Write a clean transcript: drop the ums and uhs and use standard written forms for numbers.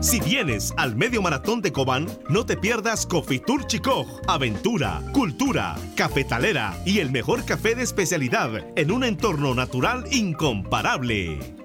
Si vienes al Medio Maratón de Cobán, no te pierdas Coffee Tour Chicó, aventura, cultura, cafetalera y el mejor café de especialidad en un entorno natural incomparable.